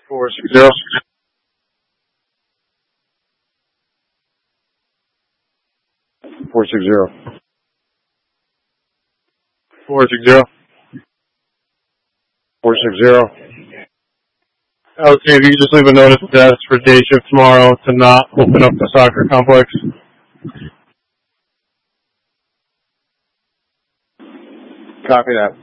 460. 460. 460. 460. Okay, if you could just leave a notice to desk for day shift tomorrow to not open up the soccer complex. Copy that.